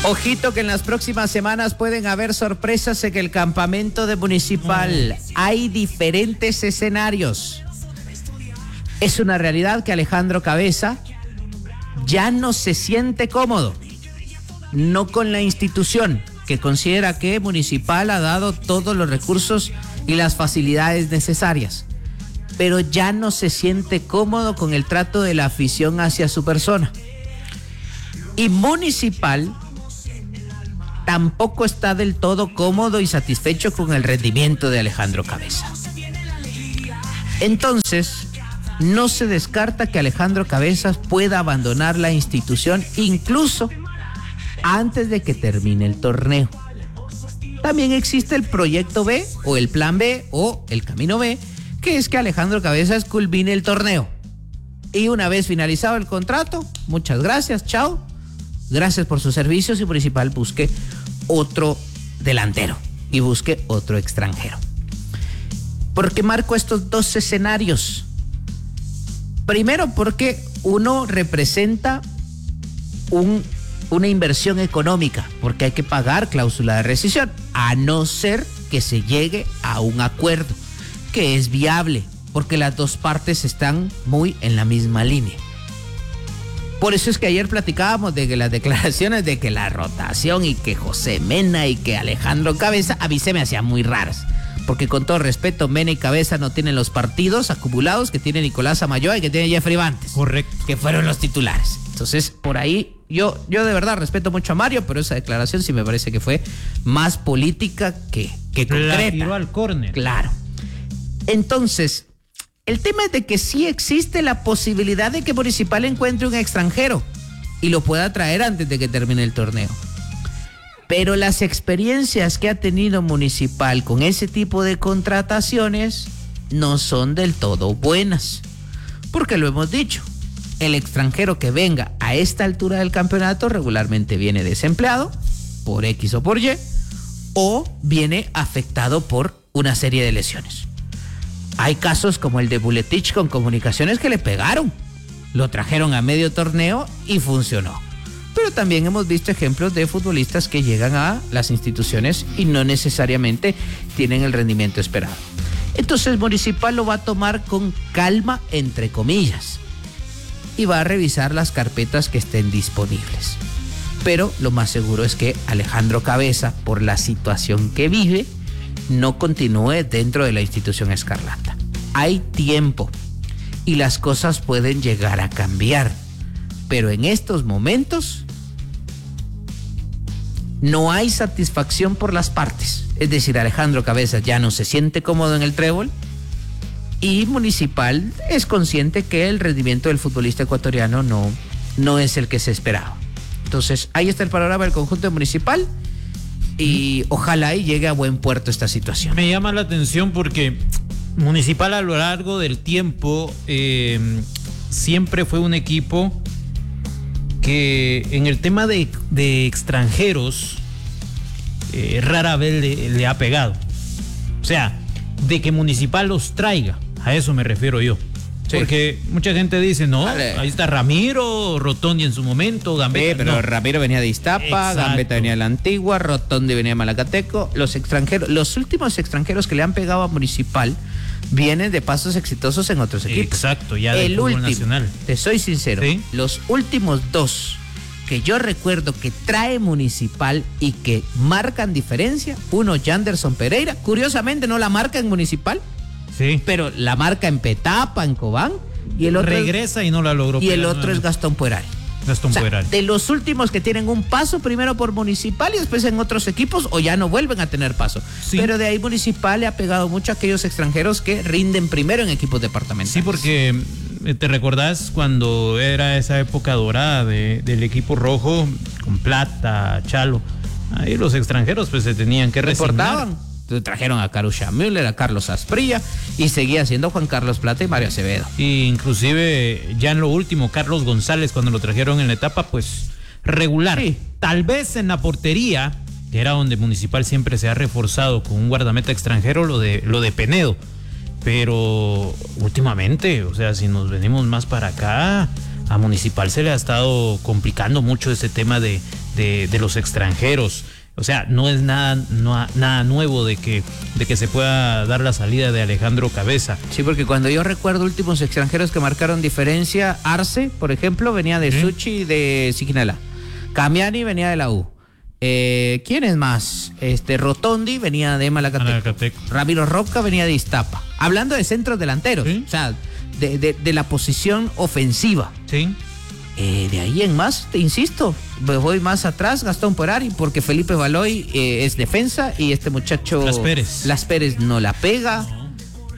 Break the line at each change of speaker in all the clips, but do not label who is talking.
Ojito que en las próximas semanas pueden haber sorpresas en el campamento de Municipal. Hay diferentes escenarios. Es una realidad que Alejandro Cabeza ya no se siente cómodo, no con la institución, que considera que Municipal ha dado todos los recursos y las facilidades necesarias, pero ya no se siente cómodo con el trato de la afición hacia su persona. Y Municipal tampoco está del todo cómodo y satisfecho con el rendimiento de Alejandro Cabeza. Entonces, no se descarta que Alejandro Cabezas pueda abandonar la institución incluso antes de que termine el torneo. También existe el proyecto B o el plan B o el camino B, que es que Alejandro Cabezas culmine el torneo. Y una vez finalizado el contrato, muchas gracias, chao. Gracias por sus servicios y Municipal busque otro delantero y busque otro extranjero. ¿Por qué marco estos dos escenarios? Primero, porque uno representa una inversión económica, porque hay que pagar cláusula de rescisión, a no ser que se llegue a un acuerdo que es viable, porque las dos partes están muy en la misma línea. Por eso es que ayer platicábamos de que las declaraciones de que la rotación y que José Mena y que Alejandro Cabeza a mí se me hacían muy raras. Porque con todo respeto, Mena y Cabeza no tienen los partidos acumulados que tiene Nicolás Amayoa y que tiene Jeffrey Bantes.
Correcto.
Que fueron los titulares. Entonces, por ahí, yo de verdad respeto mucho a Mario, pero esa declaración sí me parece que fue más política que concreta.
La tiró al córner.
Claro. Entonces, el tema es de que sí existe la posibilidad de que Municipal encuentre un extranjero y lo pueda traer antes de que termine el torneo. Pero las experiencias que ha tenido Municipal con ese tipo de contrataciones no son del todo buenas. Porque lo hemos dicho, el extranjero que venga a esta altura del campeonato regularmente viene desempleado por X o por Y, o viene afectado por una serie de lesiones. Hay casos como el de Buletich con Comunicaciones que le pegaron. Lo trajeron a medio torneo y funcionó. Pero también hemos visto ejemplos de futbolistas que llegan a las instituciones y no necesariamente tienen el rendimiento esperado. Entonces Municipal lo va a tomar con calma, entre comillas, y va a revisar las carpetas que estén disponibles. Pero lo más seguro es que Alejandro Cabeza, por la situación que vive, no continúe dentro de la institución escarlata. Hay tiempo y las cosas pueden llegar a cambiar, pero en estos momentos no hay satisfacción por las partes. Es decir, Alejandro Cabeza ya no se siente cómodo en el trébol y Municipal es consciente que el rendimiento del futbolista ecuatoriano no es el que se esperaba. Entonces, ahí está el panorama del conjunto Municipal y ojalá y llegue a buen puerto esta situación.
Me llama la atención porque Municipal a lo largo del tiempo siempre fue un equipo que en el tema de extranjeros rara vez le ha pegado. O sea, de que Municipal los traiga, a eso me refiero yo. Sí. Porque mucha gente dice, no, ahí está Ramiro, Rotondi en su momento, Gambetta.
Sí, pero no. Ramiro venía de Iztapa, exacto. Gambetta venía de la Antigua, Rotondi venía de Malacateco. Los últimos extranjeros que le han pegado a Municipal vienen de pasos exitosos en otros equipos.
Exacto, ya del fútbol nacional.
Te soy sincero,
¿sí?
Los últimos dos que yo recuerdo que trae Municipal y que marcan diferencia, uno, Janderson Pereira, curiosamente no la marca en Municipal.
Sí.
Pero la marca en Petapa, en Cobán, y el otro
regresa y no la logró.
Y el otro es Gastón Puerari. De los últimos que tienen un paso primero por Municipal y después en otros equipos o ya no vuelven a tener paso. Sí. Pero de ahí Municipal le ha pegado mucho a aquellos extranjeros que rinden primero en equipos departamentales.
Sí, porque te recordás cuando era esa época dorada del equipo rojo con Plata, Chalo. Ahí los extranjeros pues se tenían que resignar.
Trajeron a Karusha Müller, a Carlos Asprilla y seguía siendo Juan Carlos Plata y Mario Acevedo.
Y inclusive ya en lo último, Carlos González, cuando lo trajeron en la etapa, pues regular. Sí. Tal vez en la portería, que era donde Municipal siempre se ha reforzado con un guardameta extranjero, lo de Penedo. Pero últimamente, o sea, si nos venimos más para acá, a Municipal se le ha estado complicando mucho ese tema de de los extranjeros. O sea, no es nada nuevo de que se pueda dar la salida de Alejandro Cabeza.
Sí, porque cuando yo recuerdo últimos extranjeros que marcaron diferencia, Arce, por ejemplo, venía de Suchi y de Siquinalá. Camiani venía de la U. ¿Quién es más? Rotondi venía de Malacateco. Ramiro Roca venía de Iztapa. Hablando de centros delanteros, ¿sí? O sea, de la posición ofensiva.
Sí.
De ahí en más, te insisto, me voy más atrás, Gastón Porari, porque Felipe Baloy es defensa y este muchacho Las Pérez no la pega. No.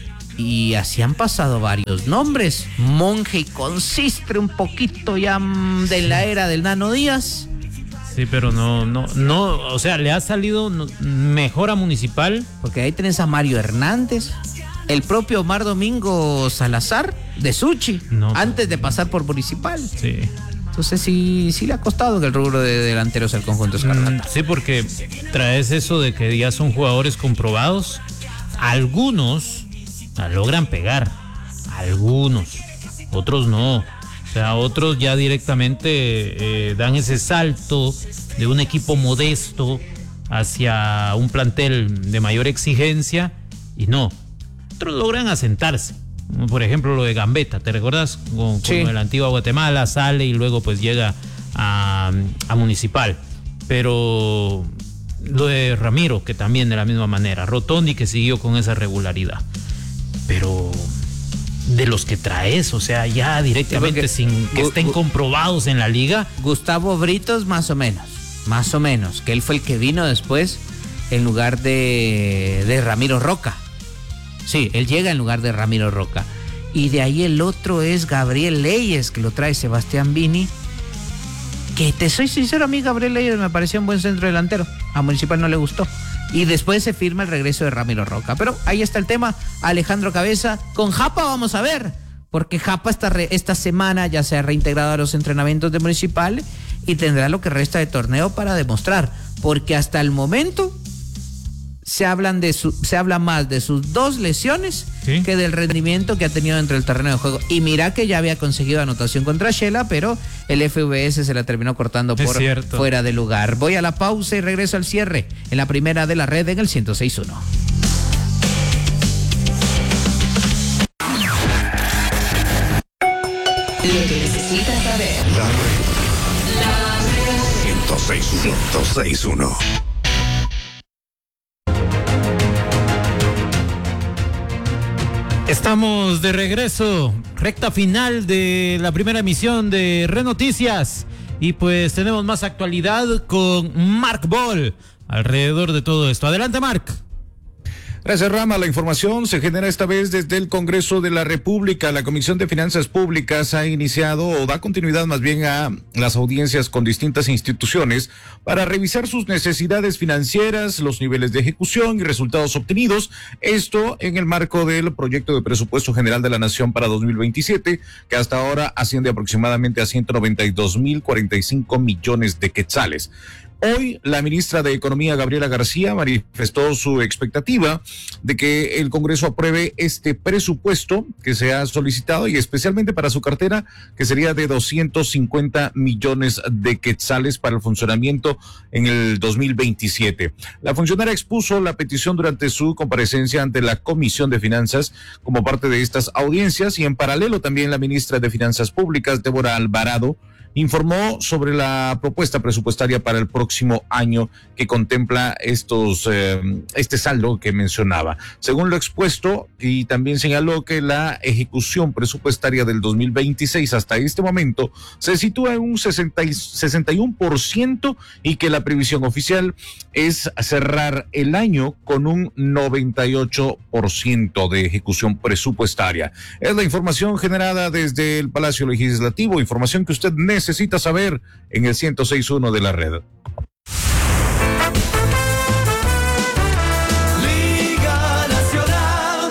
Y así han pasado varios nombres. Monje y Consistre un poquito ya de la era del Nano Díaz.
Sí, pero no, o sea, le ha salido mejor a Municipal.
Porque ahí tenés a Mario Hernández, el propio Omar Domingo Salazar de Suchi, antes de pasar por Municipal.
Sí.
Entonces sí le ha costado en el rubro de delanteros al conjunto escarlata.
Sí, porque traes eso de que ya son jugadores comprobados. Algunos logran pegar, algunos, otros no. O sea, otros ya directamente dan ese salto de un equipo modesto hacia un plantel de mayor exigencia y no. Otros logran asentarse. Por ejemplo, lo de Gambetta, ¿te recuerdas? Con el antiguo Guatemala, sale y luego pues llega a Municipal. Pero lo de Ramiro, que también de la misma manera. Rotondi, que siguió con esa regularidad. Pero de los que traes, o sea, ya directamente sin que estén comprobados en la liga.
Gustavo Britos, más o menos, que él fue el que vino después en lugar de Ramiro Roca. Sí, él llega en lugar de Ramiro Roca. Y de ahí el otro es Gabriel Leyes, que lo trae Sebastián Vini. Que te soy sincero, a mí Gabriel Leyes me pareció un buen centro delantero. A Municipal no le gustó. Y después se firma el regreso de Ramiro Roca. Pero ahí está el tema, Alejandro Cabeza. Con Japa vamos a ver, porque Japa esta semana ya se ha reintegrado a los entrenamientos de Municipal y tendrá lo que resta de torneo para demostrar. Porque hasta el momento se habla más de sus 2 lesiones que del rendimiento que ha tenido dentro del terreno de juego. Y mira que ya había conseguido anotación contra Shela, pero el FVS se la terminó cortando por fuera de lugar. Voy a la pausa y regreso al cierre en la primera de la red en el 106.1.
Lo que necesitas saber.
La red. 106.1.
Estamos de regreso, recta final de la primera emisión de Red Noticias y pues tenemos más actualidad con Marc Boll alrededor de todo esto. Adelante, Marc.
Gracias, Rama. La información se genera esta vez desde el Congreso de la República. La Comisión de Finanzas Públicas ha iniciado o da continuidad más bien a las audiencias con distintas instituciones para revisar sus necesidades financieras, los niveles de ejecución y resultados obtenidos. Esto en el marco del proyecto de presupuesto general de la Nación para 2027, que hasta ahora asciende aproximadamente a 192.045 millones de quetzales. Hoy, la ministra de Economía, Gabriela García, manifestó su expectativa de que el Congreso apruebe este presupuesto que se ha solicitado y especialmente para su cartera, que sería de 250 millones de quetzales para el funcionamiento en el 2027. La funcionaria expuso la petición durante su comparecencia ante la Comisión de Finanzas como parte de estas audiencias y en paralelo también la ministra de Finanzas Públicas, Débora Alvarado, informó sobre la propuesta presupuestaria para el próximo año que contempla este saldo que mencionaba. Según lo expuesto, y también señaló que la ejecución presupuestaria del 2026 hasta este momento se sitúa en un 61% y que la previsión oficial es cerrar el año con un 98% de ejecución presupuestaria. Es la información generada desde el Palacio Legislativo, información que usted necesita saber en el 106.1 de la red.
Liga Nacional.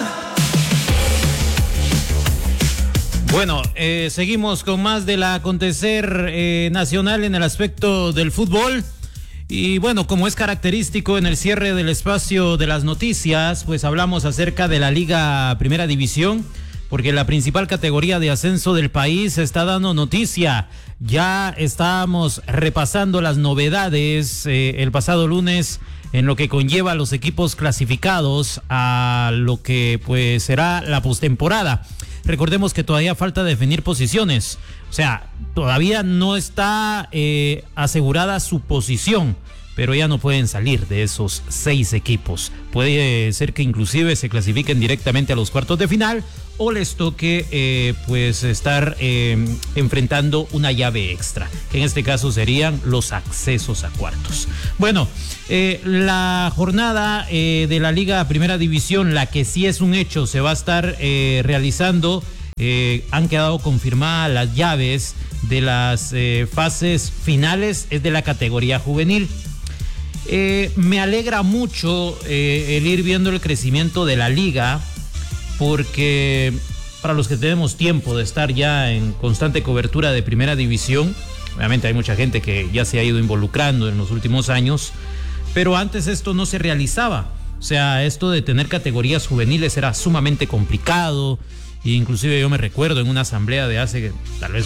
Bueno, seguimos con más del acontecer nacional en el aspecto del fútbol. Y bueno, como es característico en el cierre del espacio de las noticias, pues hablamos acerca de la Liga Primera División, porque la principal categoría de ascenso del país está dando noticia. ya estábamos repasando las novedades el pasado lunes en lo que conlleva a los equipos clasificados a lo que pues será la postemporada. Recordemos que todavía falta definir posiciones, o sea, todavía no está asegurada su posición, pero ya no pueden salir de esos 6 equipos. Puede ser que inclusive se clasifiquen directamente a los cuartos de final o les toque pues estar enfrentando una llave extra, que en este caso serían los accesos a cuartos. Bueno, la jornada de la Liga Primera División, la que sí es un hecho, se va a estar realizando. Han quedado confirmadas las llaves de las fases finales, es de la categoría juvenil. Me alegra mucho el ir viendo el crecimiento de la liga, porque para los que tenemos tiempo de estar ya en constante cobertura de primera división, obviamente hay mucha gente que ya se ha ido involucrando en los últimos años, pero antes esto no se realizaba. O sea, esto de tener categorías juveniles era sumamente complicado. Inclusive yo me recuerdo en una asamblea de hace tal vez